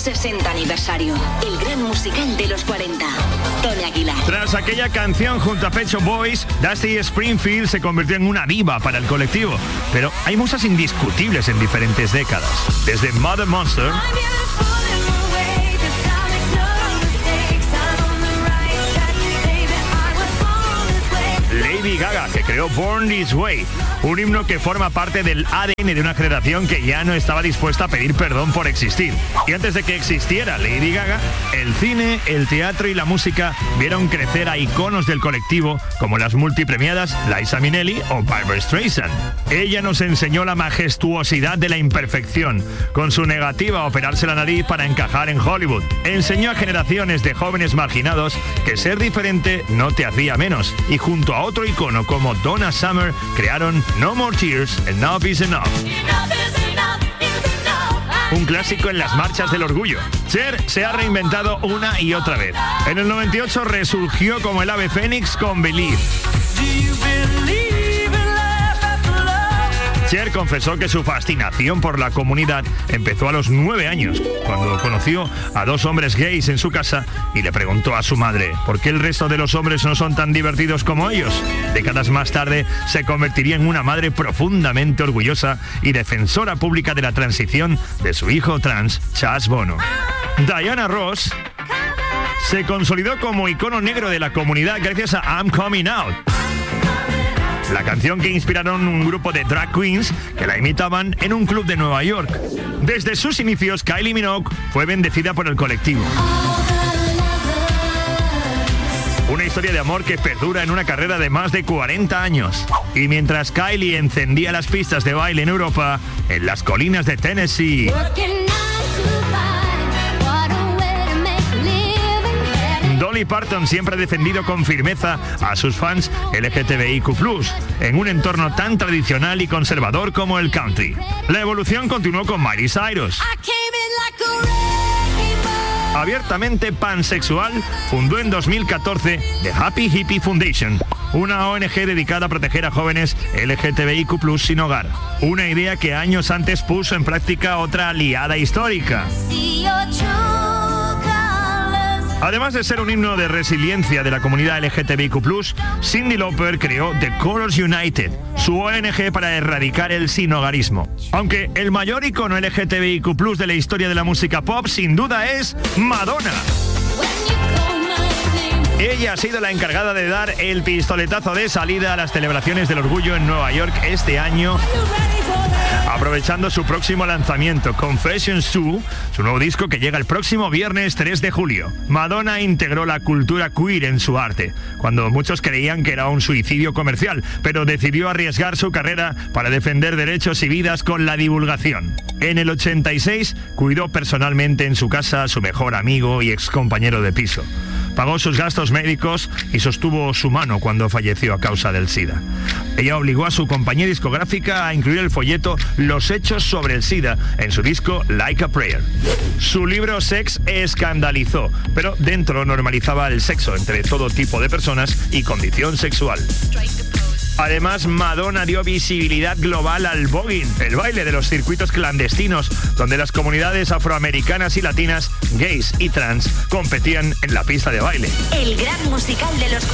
60 aniversario. El gran musical de los 40. Tony Aguilar. Tras aquella canción junto a Pet Shop Boys, Dusty Springfield se convirtió en una diva para el colectivo. Pero hay musas indiscutibles en diferentes décadas. Desde Mother Monster, Lady Gaga, que creó Born This Way, un himno que forma parte del ADN de una generación que ya no estaba dispuesta a pedir perdón por existir. Y antes de que existiera Lady Gaga, el cine, el teatro y la música vieron crecer a iconos del colectivo como las multipremiadas Liza Minnelli o Barbra Streisand. Ella nos enseñó la majestuosidad de la imperfección, con su negativa a operarse la nariz para encajar en Hollywood. Enseñó a generaciones de jóvenes marginados que ser diferente no te hacía menos, y junto a otro icono como Donna Summer crearon No More Tears, Enough is Enough. Un clásico en las marchas del orgullo. Cher se ha reinventado una y otra vez. En el 98 resurgió como el ave fénix con Believe. Cher confesó que su fascinación por la comunidad empezó a los 9 años, cuando conoció a 2 hombres gays en su casa y le preguntó a su madre por qué el resto de los hombres no son tan divertidos como ellos. Décadas más tarde se convertiría en una madre profundamente orgullosa y defensora pública de la transición de su hijo trans, Chaz Bono. Diana Ross se consolidó como icono negro de la comunidad gracias a I'm Coming Out, la canción que inspiraron un grupo de drag queens que la imitaban en un club de Nueva York. Desde sus inicios, Kylie Minogue fue bendecida por el colectivo. Una historia de amor que perdura en una carrera de más de 40 años. Y mientras Kylie encendía las pistas de baile en Europa, en las colinas de Tennessee, Dolly Parton siempre ha defendido con firmeza a sus fans LGTBIQ+, en un entorno tan tradicional y conservador como el country. La evolución continuó con Miley Cyrus. Abiertamente pansexual, fundó en 2014 The Happy Hippie Foundation, una ONG dedicada a proteger a jóvenes LGTBIQ+ sin hogar. Una idea que años antes puso en práctica otra aliada histórica. Además de ser un himno de resiliencia de la comunidad LGTBIQ+, Cyndi Lauper creó The Colors United, su ONG para erradicar el sinhogarismo. Aunque el mayor icono LGTBIQ+ de la historia de la música pop sin duda es Madonna. Ella ha sido la encargada de dar el pistoletazo de salida a las celebraciones del orgullo en Nueva York este año, aprovechando su próximo lanzamiento, Confessions 2, su nuevo disco que llega el próximo viernes 3 de julio. Madonna integró la cultura queer en su arte, cuando muchos creían que era un suicidio comercial, pero decidió arriesgar su carrera para defender derechos y vidas con la divulgación. En el 86 cuidó personalmente en su casa a su mejor amigo y excompañero de piso. Pagó sus gastos médicos y sostuvo su mano cuando falleció a causa del SIDA. Ella obligó a su compañía discográfica a incluir el folleto Los hechos sobre el SIDA en su disco Like a Prayer. Su libro Sex escandalizó, pero dentro normalizaba el sexo entre todo tipo de personas y condición sexual. Además, Madonna dio visibilidad global al voguing, el baile de los circuitos clandestinos, donde las comunidades afroamericanas y latinas, gays y trans competían en la pista de baile. El gran musical de los